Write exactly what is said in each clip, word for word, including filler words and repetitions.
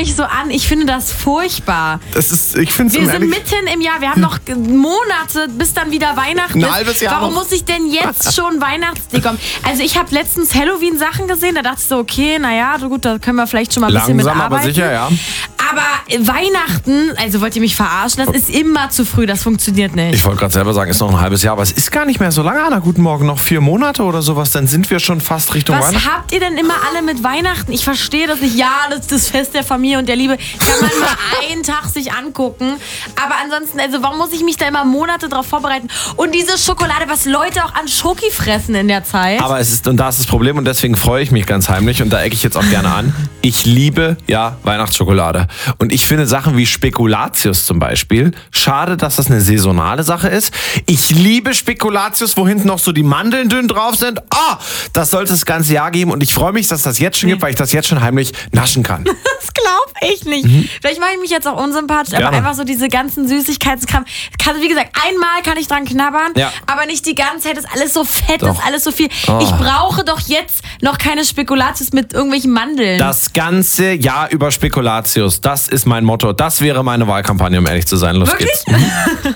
mich so an. Ich finde das furchtbar. Das ist, ich find's Wir sind ehrlich, mitten im Jahr. Wir haben noch Monate, bis dann wieder Weihnachten Ein ist. halbes Jahr Warum noch. muss ich denn jetzt schon Weihnachtsdeko kommen? Also ich habe letztens Halloween-Sachen gesehen. Da dachte ich so, okay, naja, gut, da können wir vielleicht schon mal ein bisschen langsam, mitarbeiten. aber sicher, ja. Aber Weihnachten, also wollt ihr mich verarschen? Das ist immer zu früh, das funktioniert nicht. Ich wollte gerade selber sagen, ist noch ein halbes Jahr, aber es ist gar nicht mehr so lange. Anna, guten Morgen, noch vier Monate oder sowas, dann sind wir schon fast Richtung Was Weihnachten. habt ihr denn immer alle mit Weihnachten? Ich verstehe das nicht. Ja, das ist das Fest der Familie und der Liebe. Kann man nur einen Tag sich angucken. Aber ansonsten, also warum muss ich mich da immer Monate drauf vorbereiten? Und diese Schokolade, was Leute auch an Schoki fressen in der Zeit. Aber es ist, und da ist das Problem und deswegen freue ich mich ganz heimlich und da ecke ich jetzt auch gerne an. Ich liebe, ja, Weihnachtsschokolade. Und ich finde Sachen wie Spekulatius zum Beispiel, schade, dass das eine saisonale Sache ist. Ich liebe Spekulatius, wo hinten noch so die Mandeln dünn drauf sind. Ah, das sollte es das ganze Jahr geben und ich freue mich, dass das jetzt schon gibt, weil ich das jetzt schon heimlich naschen kann. Das glaube ich nicht. Mhm. Vielleicht mache ich mich jetzt auch unsympathisch, aber Gerne. einfach so diese ganzen Süßigkeitskram. Kann, wie gesagt, einmal kann ich dran knabbern, Ja. aber nicht die ganze Zeit. Ist alles so fett, Doch. ist alles so viel. Oh. Ich brauche doch jetzt noch keine Spekulatius mit irgendwelchen Mandeln. Das ganze Jahr über Spekulatius, das ist mein Motto. Das wäre meine Wahlkampagne, um ehrlich zu sein. Los Wirklich? geht's. Mhm.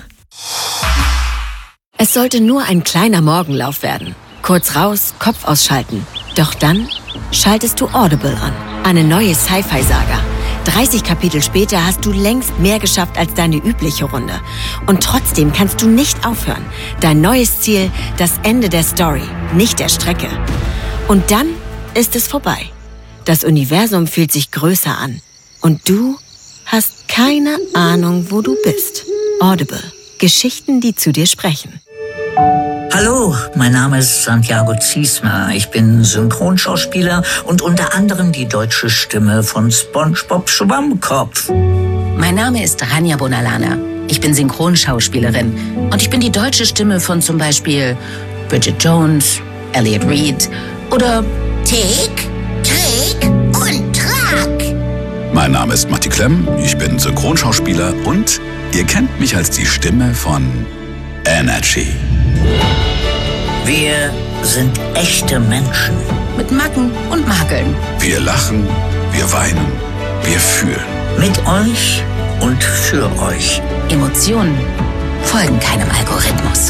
Es sollte nur ein kleiner Morgenlauf werden. Kurz raus, Kopf ausschalten. Doch dann schaltest du Audible an. Eine neue Sci-Fi-Saga. dreißig Kapitel später hast du längst mehr geschafft als deine übliche Runde. Und trotzdem kannst du nicht aufhören. Dein neues Ziel, das Ende der Story, nicht der Strecke. Und dann ist es vorbei. Das Universum fühlt sich größer an. Und du hast keine Ahnung, wo du bist. Audible. Geschichten, die zu dir sprechen. Hallo, mein Name ist Santiago Ziesmer. Ich bin Synchronschauspieler und unter anderem die deutsche Stimme von SpongeBob Schwammkopf. Mein Name ist Rania Bonalana. Ich bin Synchronschauspielerin und ich bin die deutsche Stimme von zum Beispiel Bridget Jones, Elliot Reed oder Tick, Trick und Track. Mein Name ist Matti Klemm, ich bin Synchronschauspieler und ihr kennt mich als die Stimme von Energy. Wir sind echte Menschen. mit Macken und Makeln. Wir lachen, wir weinen, wir fühlen. Mit euch und für euch. Emotionen folgen keinem Algorithmus.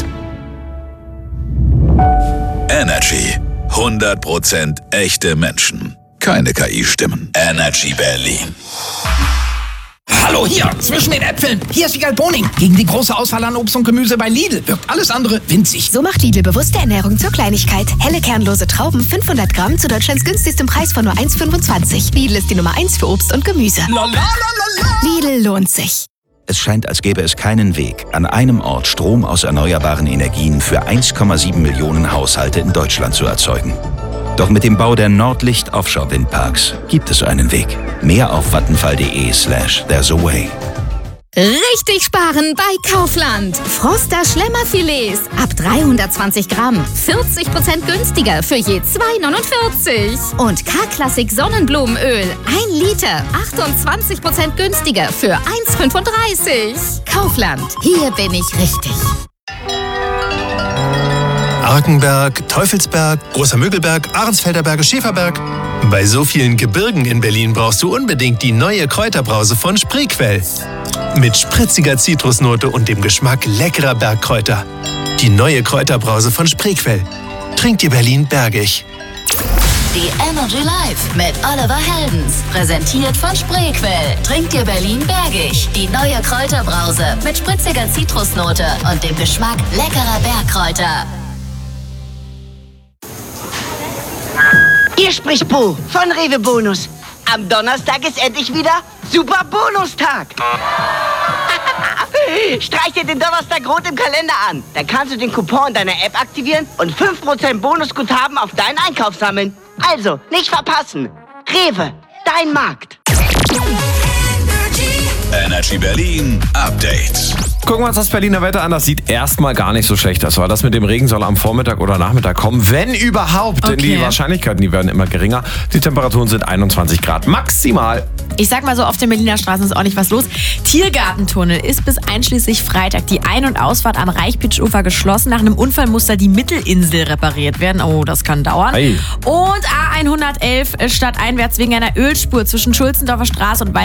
Energy. hundert Prozent echte Menschen. Keine K I-Stimmen. Energy Berlin. Hallo hier, zwischen den Äpfeln. Hier ist Wiegald Boning. Gegen die große Auswahl an Obst und Gemüse bei Lidl wirkt alles andere winzig. So macht Lidl bewusste Ernährung zur Kleinigkeit. Helle kernlose Trauben, fünfhundert Gramm zu Deutschlands günstigstem Preis von nur eins Komma fünfundzwanzig. Lidl ist die Nummer eins für Obst und Gemüse. Lidl lohnt sich. Es scheint, als gäbe es keinen Weg, an einem Ort Strom aus erneuerbaren Energien für eins Komma sieben Millionen Haushalte in Deutschland zu erzeugen. Doch mit dem Bau der Nordlicht Offshore Windparks gibt es einen Weg. Mehr auf vattenfall.de slash there's a way. Richtig sparen bei Kaufland. Froster Schlemmerfilets ab dreihundertzwanzig Gramm. vierzig Prozent günstiger für je zwei neunundvierzig. Und K-Klassik Sonnenblumenöl. ein Liter. achtundzwanzig Prozent günstiger für eins fünfunddreißig. Kaufland. Hier bin ich richtig. Arkenberg, Teufelsberg, Großer Mögelberg, Ahrensfelder Berge, Schäferberg. Bei so vielen Gebirgen in Berlin brauchst du unbedingt die neue Kräuterbrause von Spreequell. Mit spritziger Zitrusnote und dem Geschmack leckerer Bergkräuter. Die neue Kräuterbrause von Spreequell. Trinkt dir Berlin bergig. Die Energy Live mit Oliver Heldens. Präsentiert von Spreequell. Trinkt dir Berlin bergig. Die neue Kräuterbrause mit spritziger Zitrusnote und dem Geschmack leckerer Bergkräuter. Hier spricht Bo von Rewe Bonus. Am Donnerstag ist endlich wieder Super Bonustag. Streich dir den Donnerstag rot im Kalender an. Dann kannst du den Coupon deiner App aktivieren und fünf Prozent Bonusguthaben auf deinen Einkauf sammeln. Also, nicht verpassen. Rewe, dein Markt. Energy Berlin Update. Gucken wir uns das Berliner Wetter an. Das sieht erstmal gar nicht so schlecht aus. Aber das mit dem Regen soll am Vormittag oder Nachmittag kommen. Wenn überhaupt. Okay. Denn die Wahrscheinlichkeiten, die werden immer geringer. Die Temperaturen sind einundzwanzig Grad maximal. Ich sag mal so, auf den Berliner Straßen ist auch nicht was los. Tiergartentunnel ist bis einschließlich Freitag die Ein- und Ausfahrt am Reichpitsch-Ufer geschlossen. Nach einem Unfall muss da die Mittelinsel repariert werden. Oh, das kann dauern. Hey. Und A hundertelf stadteinwärts wegen einer Ölspur zwischen Schulzendorfer Straße und